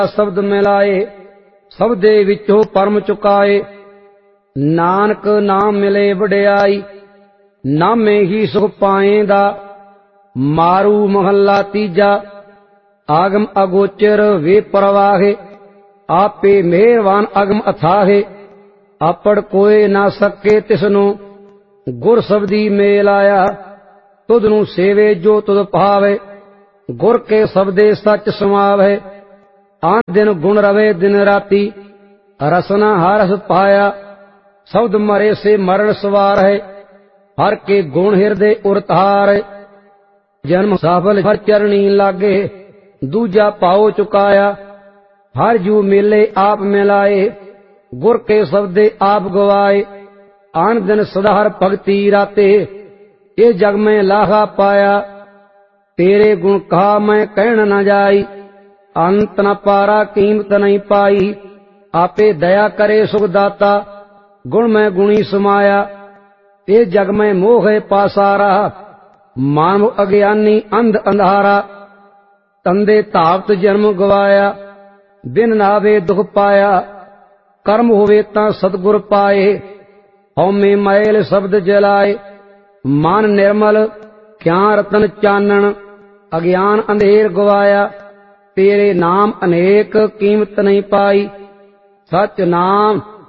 शब्द मिलाए, शब्दे विचों परम चुकाए। नानक नाम मिले वडियाई, नामे ही सुख पाएंदा। मारू महला तीजा, आगम अगोचर वे परवाहे। आपे मेहरबान अगम अथाहे, आपड़ कोई ना सके तिसनु। गुर शब्दी मेल आया, तुधनु सेवे जो तुध पावे। गुर के शब्दे सच समावे, आन दिन गुण रवे दिन राती। रसना हरस पाया, शब्द मरे से मरण सवार है। हर के गुण हृदय उरतार, जन्म सफल हर चरणी लागे। दूजा पाओ चुकाया, हर जू मिले आप मिलाए। गुर के शब्दे आप गवाए, आन दिन सदा हर भगती राते। ये जग में लाहा पाया, तेरे गुण कहा मैं कहन न जाई। अंत न पारा कीमत नहीं पाई, आपे दया करे सुख दाता। गुण में गुणी समाया, ये जग में मोह है पासारा। मानव अज्ञानी अंध अंधारा, तंदे तावत जन्म गवाया। बिन नावे दुख पाया, कर्म होवे तां सतगुर पाए। हौमे मैल शब्द जलाए, मान निर्मल क्या रतन चानन। अज्ञान अंधेर गवाया, तेरे नाम अनेक कीमत नहीं पाई। सच नाम